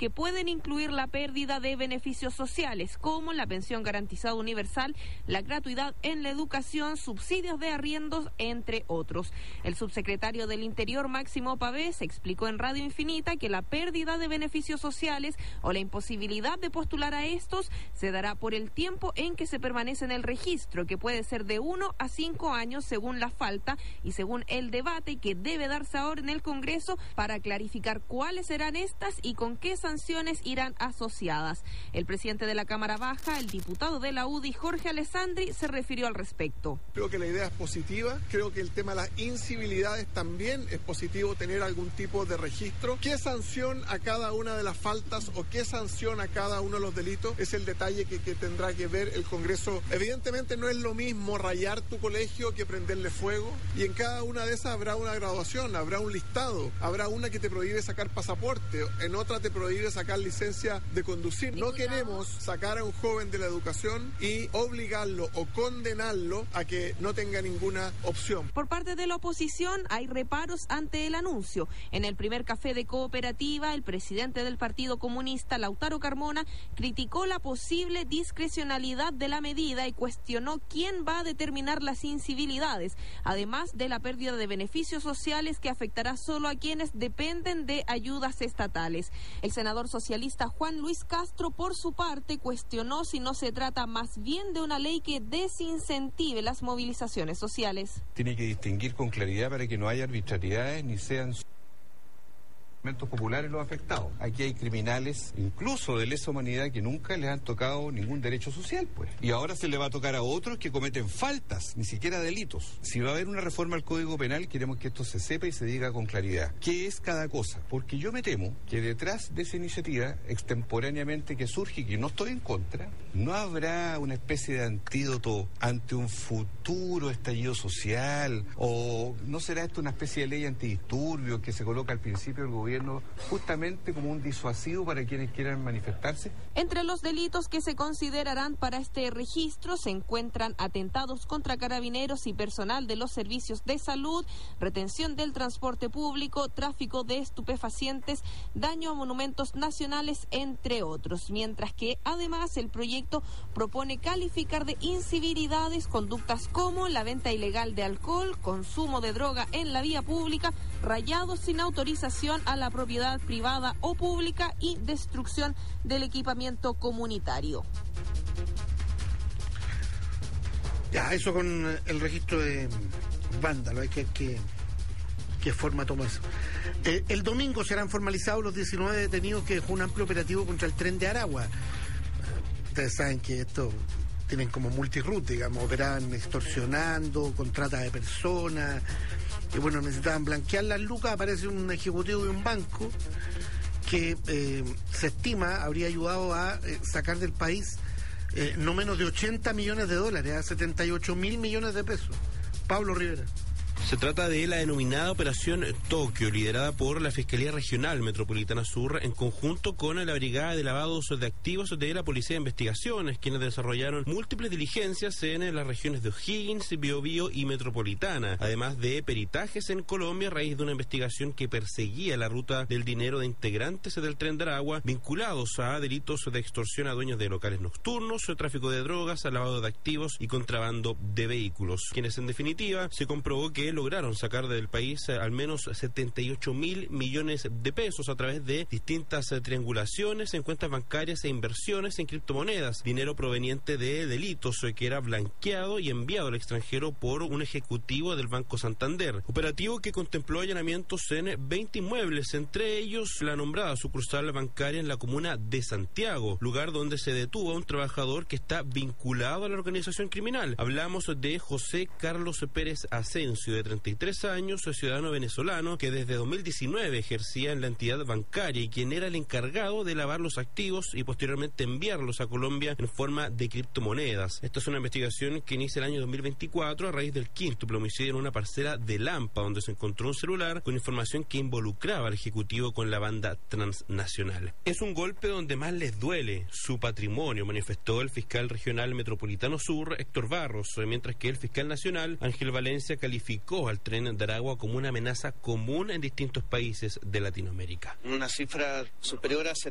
que pueden incluir la pérdida de beneficios sociales, como la pensión garantizada universal, la gratuidad en la educación, subsidios de arriendos, entre otros. El subsecretario del Interior, Máximo Pavés, explicó en Radio Infinita que la pérdida de beneficios sociales o la imposibilidad de postular a estos se dará por el tiempo en que se permanece en el registro, que puede ser de 1 a 5 años según la falta y según el debate que debe darse ahora en el Congreso para clarificar cuáles serán estas y con qué sanciones irán asociadas. El presidente de la Cámara Baja, el diputado de la UDI, Jorge Alessandri, se refirió al respecto. Creo que la idea es positiva, creo que el tema de las incivilidades también es positivo, tener algún tipo de registro. ¿Qué sanción a cada una de las faltas o qué sanción a cada uno de los delitos? Es el detalle que tendrá que ver el Congreso. Evidentemente no es lo mismo rayar tu colegio que prenderle fuego, y en cada una de esas habrá una graduación, habrá un listado, habrá una que te prohíbe sacar pasaporte, en otra te prohíbe sacar licencia de conducir. No queremos sacar a un joven de la educación y obligarlo o condenarlo a que no tenga ninguna opción. Por parte de la oposición hay reparos ante el anuncio. En el primer café de Cooperativa, el presidente del Partido Comunista, Lautaro Carmona, criticó la posible discrecionalidad de la medida y cuestionó quién va a determinar las incivilidades, además de la pérdida de beneficios sociales que afectará solo a quienes dependen de ayudas estatales. El senador socialista Juan Luis Castro, por su parte, cuestionó si no se trata más bien de una ley que desincentive las movilizaciones sociales. Tiene que distinguir con claridad para que no haya arbitrariedades ni sean populares los afectados. Aquí hay criminales, incluso de lesa humanidad, que nunca les han tocado ningún derecho social, pues. Y ahora se le va a tocar a otros que cometen faltas, ni siquiera delitos. Si va a haber una reforma al Código Penal, queremos que esto se sepa y se diga con claridad. ¿Qué es cada cosa? Porque yo me temo que detrás de esa iniciativa, extemporáneamente que surge y que no estoy en contra, no habrá una especie de antídoto ante un futuro estallido social, o no será esto una especie de ley antidisturbios que se coloca al principio del gobierno justamente como un disuasivo para quienes quieran manifestarse. Entre los delitos que se considerarán para este registro se encuentran atentados contra carabineros y personal de los servicios de salud, retención del transporte público, tráfico de estupefacientes, daño a monumentos nacionales, entre otros. Mientras que además el proyecto propone calificar de incivilidades conductas como la venta ilegal de alcohol, consumo de droga en la vía pública, rayados sin autorización a la propiedad privada o pública y destrucción del equipamiento comunitario. Ya, eso con el registro de vándalo, hay que ¿qué forma toma eso? El domingo serán formalizados los 19 detenidos que dejó un amplio operativo contra el tren de Aragua. Ustedes saben que esto tienen como multiroot, digamos, operaban extorsionando, con trata de personas, y bueno, necesitaban blanquear las lucas. Aparece un ejecutivo de un banco que se estima habría ayudado a sacar del país no menos de 80 millones de dólares, a 78 mil millones de pesos. Pablo Rivera. Se trata de la denominada Operación Tokio, liderada por la Fiscalía Regional Metropolitana Sur, en conjunto con la Brigada de Lavados de Activos de la Policía de Investigaciones, quienes desarrollaron múltiples diligencias en las regiones de O'Higgins, Biobío y Metropolitana, además de peritajes en Colombia a raíz de una investigación que perseguía la ruta del dinero de integrantes del Tren de Aragua vinculados a delitos de extorsión a dueños de locales nocturnos, tráfico de drogas, lavado de activos y contrabando de vehículos, quienes en definitiva se comprobó que lograron sacar del país al menos 78 mil millones de pesos a través de distintas triangulaciones en cuentas bancarias e inversiones en criptomonedas, dinero proveniente de delitos que era blanqueado y enviado al extranjero por un ejecutivo del Banco Santander. Operativo que contempló allanamientos en 20 inmuebles, entre ellos la nombrada sucursal bancaria en la comuna de Santiago, lugar donde se detuvo a un trabajador que está vinculado a la organización criminal. Hablamos de José Carlos Pérez Asensio, de 33 años, ciudadano venezolano, que desde 2019 ejercía en la entidad bancaria y quien era el encargado de lavar los activos y posteriormente enviarlos a Colombia en forma de criptomonedas. Esta es una investigación que inicia el año 2024 a raíz del quíntuple homicidio en una parcela de Lampa, donde se encontró un celular con información que involucraba al ejecutivo con la banda transnacional. Es un golpe donde más les duele su patrimonio, manifestó el fiscal regional metropolitano sur, Héctor Barros, mientras que el fiscal nacional, Ángel Valencia, calificó al Tren de Aragua como una amenaza común en distintos países de Latinoamérica. Una cifra superior a